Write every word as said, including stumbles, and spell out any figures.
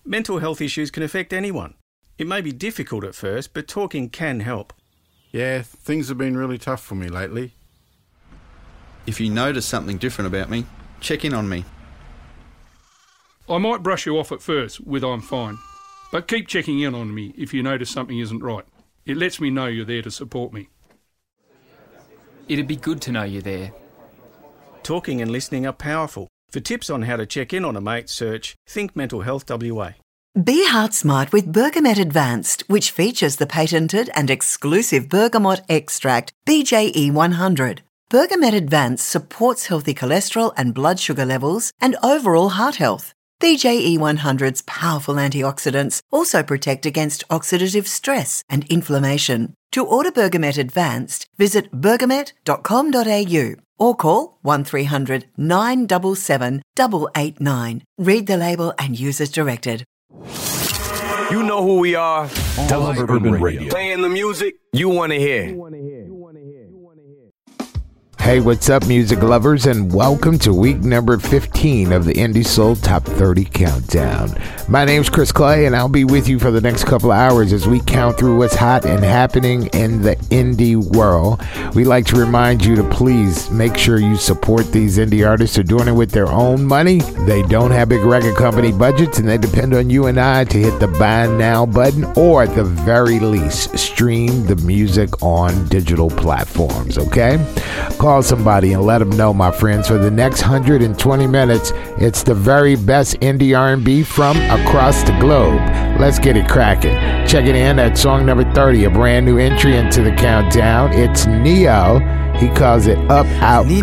Mental health issues can affect anyone. It may be difficult at first, but talking can help. Yeah, things have been really tough for me lately. If you notice something different about me, check in on me. I might brush you off at first with I'm fine, but keep checking in on me if you notice something isn't right. It lets me know you're there to support me. It'd be good to know you're there. Talking and listening are powerful. For tips on how to check in on a mate, search Think Mental Health W A. Be heart smart with Bergamet Advanced, which features the patented and exclusive bergamot extract B J E one hundred. Bergamet Advanced supports healthy cholesterol and blood sugar levels and overall heart health. B J E one hundred's powerful antioxidants also protect against oxidative stress and inflammation. To order Bergamet Advanced, visit bergamet dot com dot a u or call one three hundred nine seven seven eight eight nine. Read the label and use as directed. You know who we are. Dub Urban Radio. Playing the music you want to hear. Hey, what's up, music lovers, and welcome to week number fifteen of the Indie Soul Top thirty Countdown. My name's Chris Clay, and I'll be with you for the next couple of hours as we count through what's hot and happening in the indie world. We like to remind you to please make sure you support these indie artists who are doing it with their own money. They don't have big record company budgets, and they depend on you and I to hit the buy now button, or at the very least, stream the music on digital platforms, okay? Call somebody and let them know, my friends. For the next one hundred twenty minutes, it's the very best indie R and B from across the globe. Let's get it cracking. Check it in at song number thirty, a brand new entry into the countdown. It's Neo. He calls it Up, Out,